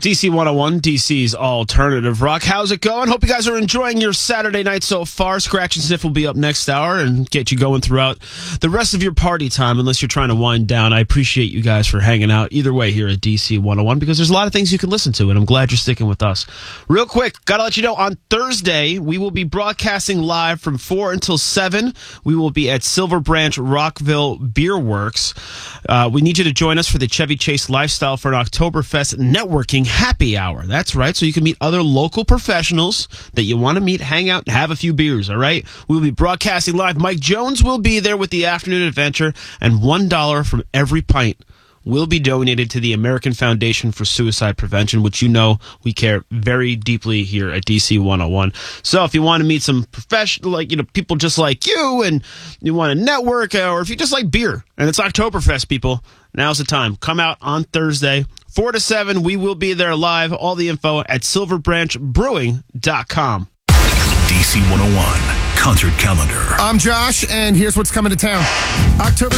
DC 101, DC's Alternative Rock. How's it going? Hope you guys are enjoying your Saturday night so far. Scratch and Sniff will be up next hour and get you going throughout the rest of your party time, unless you're trying to wind down. I appreciate you guys for hanging out either way here at DC 101, because there's a lot of things you can listen to, and I'm glad you're sticking with us. Real quick, gotta let you know, on Thursday, we will be broadcasting live from 4 until 7. We will be at Silver Branch Rockville Beer Works. We need you to join us for the Chevy Chase Lifestyle for an Oktoberfest networking happy hour. That's right. So you can meet other local professionals that you want to meet, hang out, and have a few beers. All right. We'll be broadcasting live. Mike Jones will be there with the afternoon adventure, and $1 from every pint will be donated to the American Foundation for Suicide Prevention, which you know we care very deeply here at DC 101. So if you want to meet some professional, people just like you, and you want to network, or if you just like beer and it's Oktoberfest, people, now's the time. Come out on Thursday, 4 to 7. We will be there live. All the info at silverbranchbrewing.com. DC 101 Concert Calendar. I'm Josh, and here's what's coming to town. October